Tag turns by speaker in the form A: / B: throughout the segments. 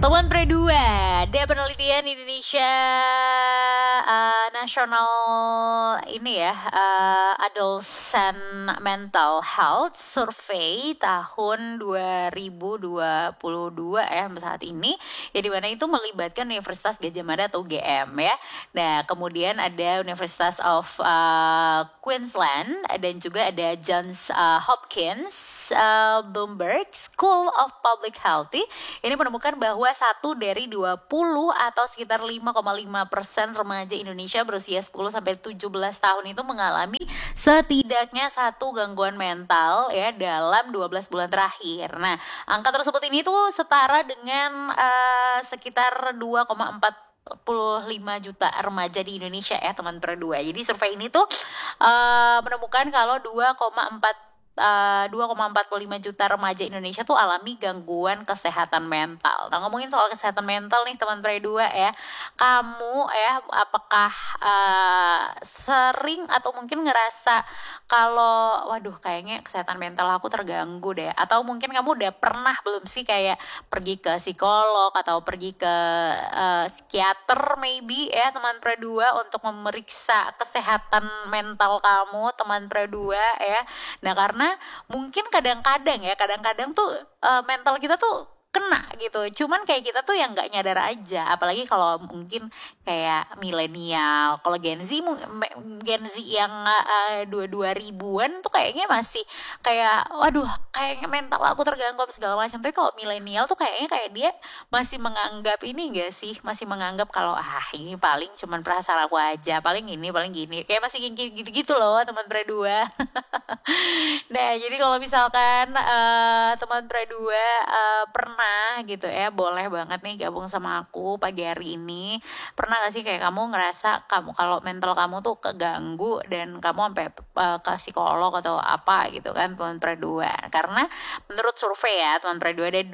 A: Temuan Pre-2 ada penelitian Indonesia National ini ya Adolescent Mental Health Survey tahun 2022 ya saat ini ya, dimana itu melibatkan Universitas Gadjah Mada atau UGM ya. Nah kemudian ada Universitas of Queensland dan juga ada Johns Hopkins Bloomberg School of Public Health. Ini menemukan bahwa 1 dari 20 atau sekitar 5,5% remaja Indonesia berusia 10-17 tahun itu mengalami setidaknya satu gangguan mental ya dalam 12 bulan terakhir. Nah, angka tersebut ini tuh setara dengan sekitar 2,45 juta remaja di Indonesia ya teman Pre-2. Jadi survei ini tuh menemukan kalau 2,45 juta remaja Indonesia tuh alami gangguan kesehatan mental. Nah ngomongin soal kesehatan mental nih teman Pre-2 ya, kamu ya apakah sering atau mungkin ngerasa kalau waduh kayaknya kesehatan mental aku terganggu deh, atau mungkin kamu udah pernah belum sih kayak pergi ke psikolog atau pergi ke psikiater maybe ya teman Pre-2 untuk memeriksa kesehatan mental kamu teman Pre-2 ya. Nah karena mungkin kadang-kadang tuh mental kita tuh kena gitu, cuman kayak kita tuh yang nggak nyadar aja, apalagi kalau mungkin kayak milenial. Kalau Gen Z yang 22 ribuan tuh kayaknya masih kayak waduh kayaknya mental aku terganggu segala macam. Tapi kalau milenial tuh kayaknya kayak dia masih menganggap ini enggak sih, masih menganggap kalau ini paling cuman perasaan aku aja, paling gini, kayak masih gitu-gitu loh teman Pre-2. Nah jadi kalau misalkan teman Pre-2 pernah gitu ya, boleh banget nih gabung sama aku pagi hari ini. Pernah gak sih kayak kamu ngerasa kamu kalau mental kamu tuh keganggu dan kamu sampai ke psikolog atau apa gitu kan teman Pre-2? Karena menurut survei ya teman Pre-2 ada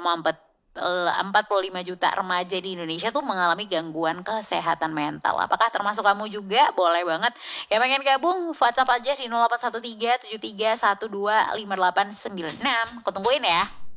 A: 2,45 juta remaja di Indonesia tuh mengalami gangguan kesehatan mental. Apakah termasuk kamu juga? Boleh banget. Ya pengen gabung, WhatsApp aja di 0813 73 12 5896. Aku tungguin ya.